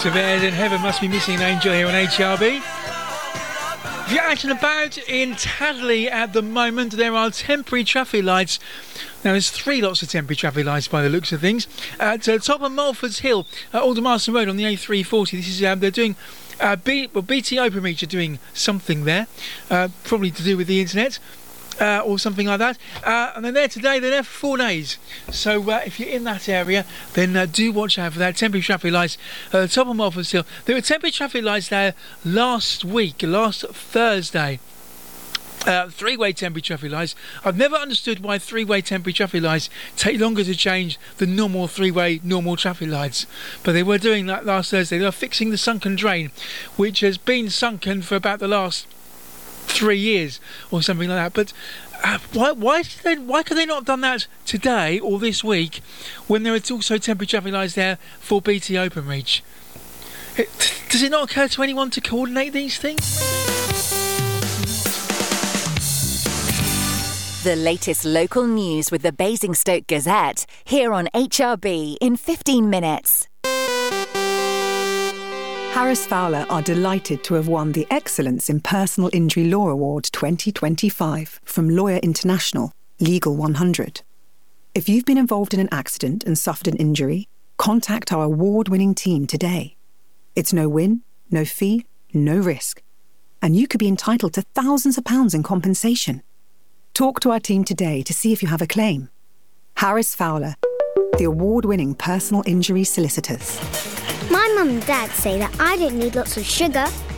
Doctor Bears in Heaven Must Be Missing an Angel here on HRB. If you're out and about in Tadley at the moment, there are temporary traffic lights. Now, there's 3 lots of temporary traffic lights by the looks of things. At top of Mulford's Hill, Aldermaston Road on the A340, this is they're doing BT Openreach are doing something there, probably to do with the internet. Or something like that, and they're there today. They're there for 4 days. So if you're in that area, then do watch out for that. Temporary traffic lights at the top of Mulford Hill. There were temporary traffic lights there last Thursday. 3-way temporary traffic lights. I've never understood why 3-way temporary traffic lights take longer to change than normal 3-way normal traffic lights. But they were doing that last Thursday. They were fixing the sunken drain, which has been sunken for about the last 3 years or something like that. But why could they not have done that today or this week when there are also temporary traffic lights there for BT Openreach? Does it not occur to anyone to coordinate these things? The latest local news with the Basingstoke Gazette, here on HRB in 15 minutes. Harris Fowler are delighted to have won the Excellence in Personal Injury Law Award 2025 from Lawyer International, Legal 100. If you've been involved in an accident and suffered an injury, contact our award-winning team today. It's no win, no fee, no risk. And you could be entitled to thousands of pounds in compensation. Talk to our team today to see if you have a claim. Harris Fowler, the award-winning personal injury solicitors. My mum and dad say that I don't need lots of sugar,